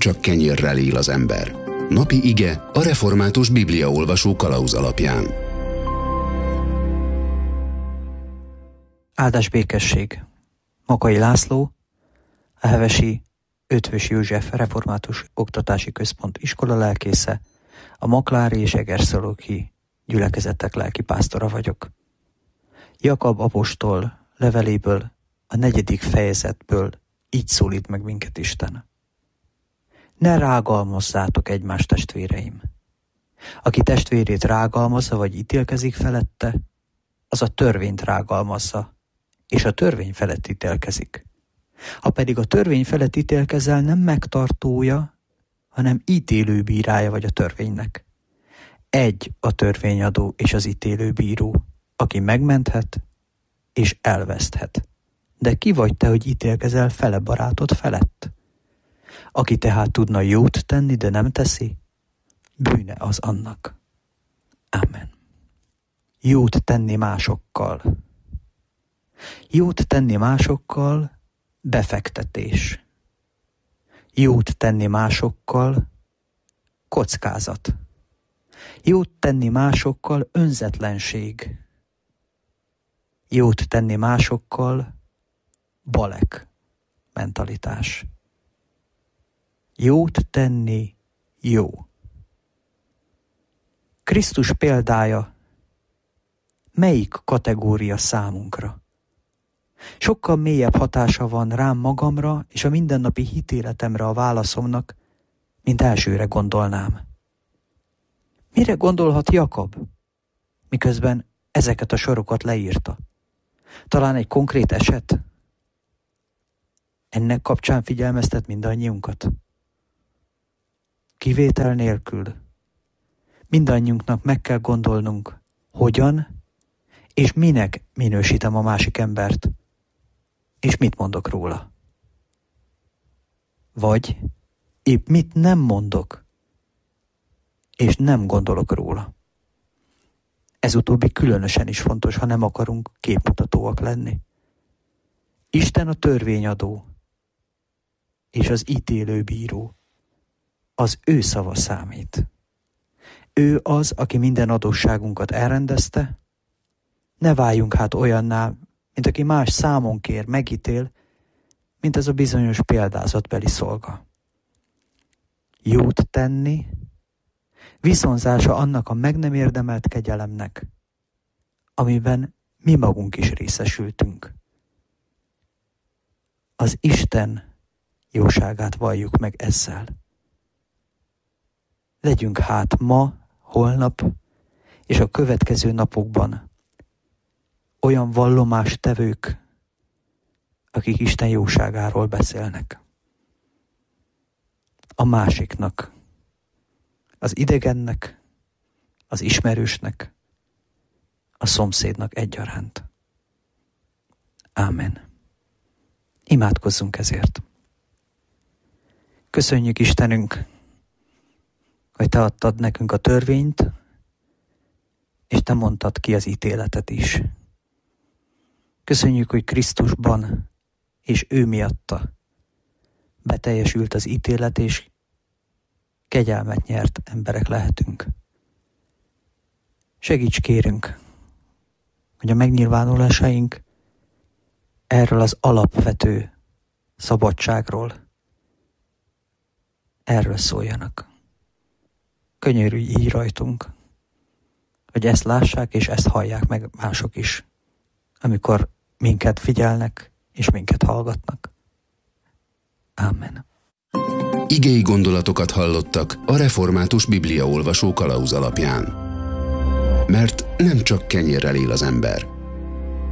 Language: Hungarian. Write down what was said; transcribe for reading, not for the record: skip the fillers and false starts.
csak kenyérrel él az ember. Napi ige a Református Bibliaolvasó kalauz alapján. Áldás békesség! Makai László, a Hevesi Eötvös József Református Oktatási Központ iskola lelkésze, a Maklári és Egerszalóki gyülekezetek lelkipásztora vagyok. Jakab apostol leveléből, a 4. fejezetből így szólít meg minket Isten. Ne rágalmazzátok egymást, testvéreim! Aki testvérét rágalmazza vagy ítélkezik felette, az a törvényt rágalmazza, és a törvény felett ítélkezik. Ha pedig a törvény felett ítélkezel, nem megtartója, hanem ítélőbírája vagy a törvénynek. Egy a törvényadó és az ítélőbíró, aki megmenthet és elveszthet. De ki vagy te, hogy ítélkezel fele barátod felett? Aki tehát tudna jót tenni, de nem teszi, bűne az annak. Amen. Jót tenni másokkal. Jót tenni másokkal befektetés. Jót tenni másokkal kockázat. Jót tenni másokkal önzetlenség. Jót tenni másokkal balek mentalitás. Jót tenni jó. Krisztus példája melyik kategória számunkra? Sokkal mélyebb hatása van rám magamra és a mindennapi hitéletemre a válaszomnak, mint elsőre gondolnám. Mire gondolhat Jakab, miközben ezeket a sorokat leírta? Talán egy konkrét eset? Ennek kapcsán figyelmeztet mindannyiunkat. Kivétel nélkül mindannyiunknak meg kell gondolnunk, hogyan és minek minősítem a másik embert, és mit mondok róla. Vagy épp mit nem mondok, és nem gondolok róla. Ez utóbbi különösen is fontos, ha nem akarunk képmutatóak lenni. Isten a törvényadó, és az ítélőbíró. Az ő szava számít. Ő az, aki minden adósságunkat elrendezte. Ne váljunk hát olyanná, mint aki más számon kér, megítél, mint ez a bizonyos példázatbeli szolga. Jót tenni, viszonzása annak a meg nem érdemelt kegyelemnek, amiben mi magunk is részesültünk. Az Isten jóságát valljuk meg ezzel. Legyünk hát ma, holnap és a következő napokban olyan vallomástevők, akik Isten jóságáról beszélnek. A másiknak, az idegennek, az ismerősnek, a szomszédnak egyaránt. Ámen. Imádkozzunk ezért. Köszönjük, Istenünk, hogy Te adtad nekünk a törvényt, és Te mondtad ki az ítéletet is. Köszönjük, hogy Krisztusban és ő miatta beteljesült az ítélet, és kegyelmet nyert emberek lehetünk. Segíts, kérünk, hogy a megnyilvánulásaink erről az alapvető szabadságról erről szóljanak. Könyörülj így rajtunk, hogy ezt lássák és ezt hallják meg mások is, amikor minket figyelnek és minket hallgatnak. Ámen. Igei gondolatokat hallottak a Református Bibliaolvasó kalauz alapján. Mert nem csak kenyérrel él az ember,